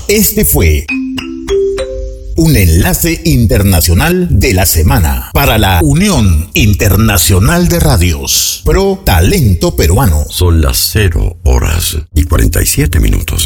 Este fue un enlace internacional de la semana para la Unión Internacional de Radios Pro Talento Peruano. Son las 0:47.